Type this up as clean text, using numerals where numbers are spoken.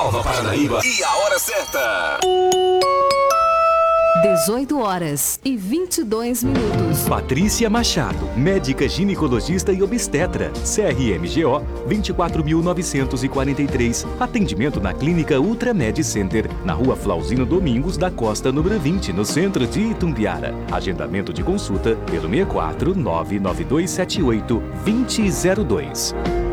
Nova Paranaíba e a hora certa. 18h22. Patrícia Machado, médica ginecologista e obstetra, CRMGO 24.943. Atendimento na Clínica Ultramed Center, na Rua Flauzino Domingos da Costa, número 20, no centro de Itumbiara. Agendamento de consulta pelo 64 99278 2002.